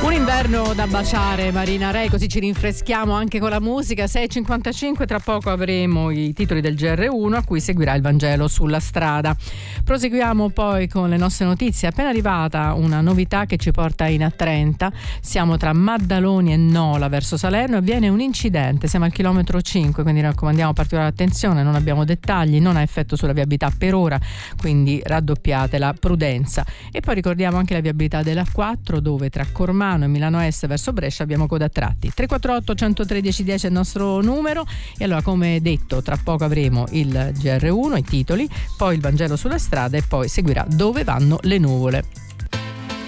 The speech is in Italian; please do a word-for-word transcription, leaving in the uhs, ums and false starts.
Un inverno da baciare, Marina Rei, così ci rinfreschiamo anche con la musica. sei e cinquantacinque, tra poco avremo i titoli del G R uno a cui seguirà il Vangelo sulla strada. Proseguiamo poi con le nostre notizie. È appena arrivata una novità che ci porta in A trenta. Siamo tra Maddaloni e Nola verso Salerno e avviene un incidente. Siamo al chilometro cinque, quindi raccomandiamo particolare attenzione, non abbiamo dettagli, non ha effetto sulla viabilità per ora, quindi raddoppiate la prudenza. E poi ricordiamo anche la viabilità della A quattro, dove tra Cormano e Milano Est verso Brescia abbiamo coda a tratti. tre quattro otto uno uno tre uno zero è il nostro numero. E allora, come detto, tra poco avremo il G R uno, i titoli, poi il Vangelo sulla strada e poi seguirà Dove vanno le nuvole.